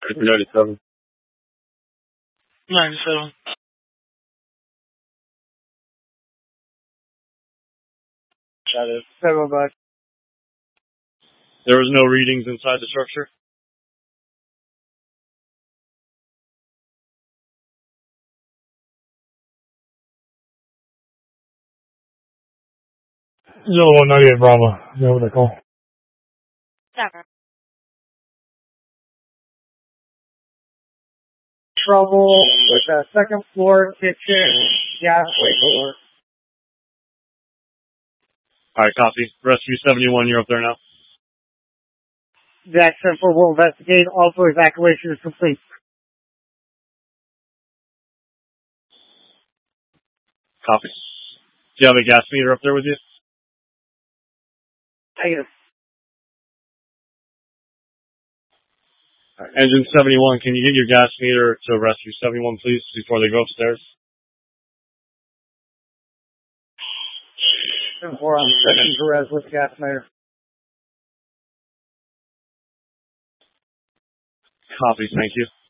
97. 97. That is 7 bucks. There was no readings inside the structure? Zero 198 Bravo. You know what they call? 7. Trouble with the second floor kitchen gasway door. Alright, copy. Rescue 71, you're up there now. Jack 10-4 will investigate. Also, evacuation is complete. Copy. Do you have a gas meter up there with you? Negative. Engine 71, can you get your gas meter to Rescue 71, please, before they go upstairs? 10-4 on second to res with gas meter. Copy, thank you.